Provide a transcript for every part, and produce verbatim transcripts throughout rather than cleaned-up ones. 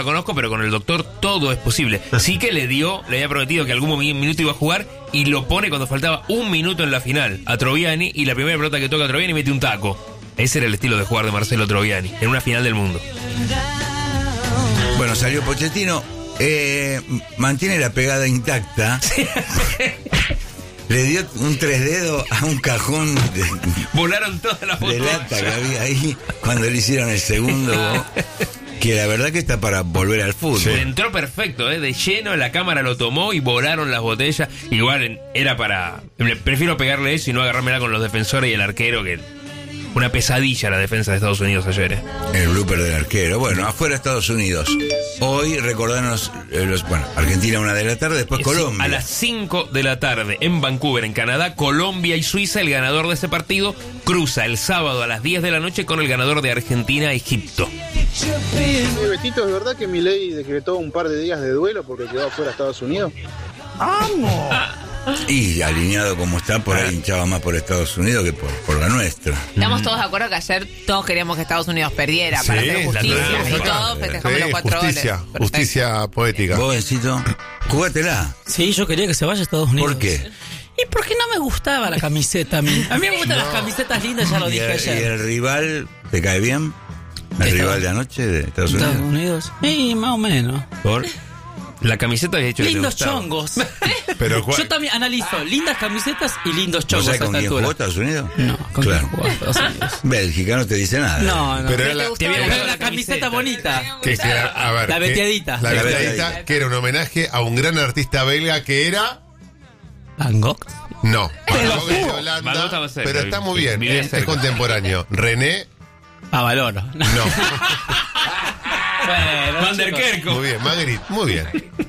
la conozco, pero con el doctor todo es posible. Sí que le dio, le había prometido que algún minuto iba a jugar y lo pone cuando faltaba un minuto en la final a Troviani, y la primera pelota que toca a Troviani mete un taco. Ese era el estilo de jugar de Marcelo Troviani en una final del mundo. Bueno, salió Pochettino, eh, mantiene la pegada intacta. Sí. Le dio un tres dedos a un cajón de, volaron todas las de lata que había ahí cuando le hicieron el segundo, que la verdad que está para volver al fútbol. Sí. Entró perfecto, ¿eh? De lleno, la cámara lo tomó y volaron las botellas. Igual era para... Prefiero pegarle eso y no agarrármela con los defensores y el arquero, que... Una pesadilla la defensa de Estados Unidos ayer, ¿eh? El blooper del arquero. Bueno, afuera Estados Unidos. Hoy recordarnos, eh, los, bueno, Argentina a una de la tarde, después sí, Colombia. A las cinco de la tarde en Vancouver, en Canadá, Colombia y Suiza. El ganador de ese partido cruza el sábado a las diez de la noche con el ganador de Argentina-Egipto. Eh, Betito, ¿es verdad que Milei decretó un par de días de duelo porque quedó afuera Estados Unidos? ¡Vamos! Y alineado como está, por ahí hinchaba más por Estados Unidos que por, por la nuestra. Estamos todos de acuerdo que ayer todos queríamos que Estados Unidos perdiera, sí, para hacer justicia. Y todos festejamos sí, los cuatro justicia, goles. Justicia poética. Vos, Besito, jugátela. Sí, yo quería que se vaya a Estados Unidos. ¿Por qué? Y porque no me gustaba la camiseta a mí. A mí me gustan no. las camisetas lindas, ya lo dije el, ayer. ¿Y el rival te cae bien? ¿El ¿Está? rival de anoche de Estados Unidos? Estados Unidos. Sí, más o menos. ¿Por? La camiseta había hecho lindos que te chongos. Pero yo también analizo lindas camisetas y lindos chongos. ¿No sabes con quién jugó Estados Unidos? No, con claro. quién jugó Estados Unidos. Bélgica no te dice nada. No, no. Pero la, te había la, la camiseta bonita. Que, que, a ver, la veteadita. La veteadita, que era un homenaje a un gran artista belga que era... Van Gogh. No, Van Gogh es de Holanda, pero está muy bien, es, es contemporáneo. René... Avaloro. No. Bueno, Van der Kerk. Muy bien, Magritte, muy bien.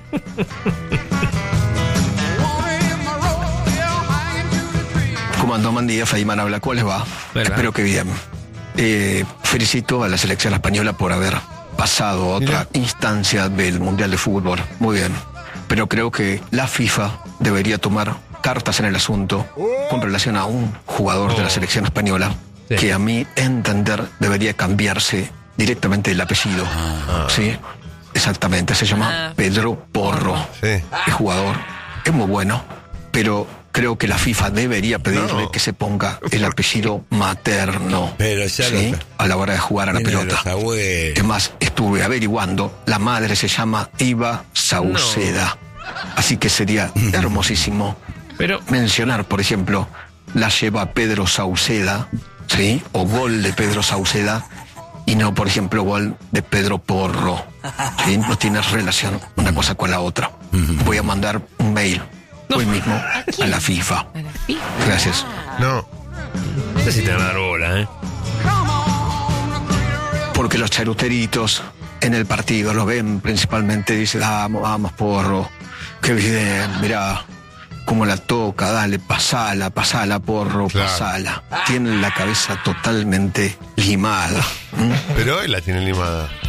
¿Cómo andó? Buen día, Feynman habla. ¿Cuál les va? ¿Verdad? Espero que bien. Eh, felicito a la selección española por haber pasado a otra Mira. instancia del Mundial de Fútbol. Muy bien. Pero creo que la FIFA debería tomar cartas en el asunto con relación a un jugador oh. de la selección española sí. que a mi entender debería cambiarse directamente el apellido. Ah. ¿Sí? Exactamente. Se llama ah. Pedro Porro. Sí. El jugador es muy bueno, pero creo que la FIFA debería pedirle no. que se ponga el apellido materno. Pero ya ¿sí? lo... a la hora de jugar a la pelota. Es más, estuve averiguando, la madre se llama Eva Sauceda. No. Así que sería hermosísimo pero... mencionar, por ejemplo, la lleva Pedro Sauceda, ¿sí? O gol de Pedro Sauceda. Y no, por ejemplo, gol de Pedro Porro. ¿Sí? No tiene relación una cosa con la otra. Voy a mandar un mail no. hoy mismo ¿A, a la FIFA. ¿A la FIFA? Gracias. No. No sé si te van a dar bola, ¿eh? Porque los charuteritos en el partido lo ven principalmente, dicen, vamos, vamos, Porro. Qué bien, mirá. Cómo la toca, dale, pasala, pasala, Porro, claro. pasala. Tienen la cabeza totalmente limada. ¿Mm? Pero él la tiene limada.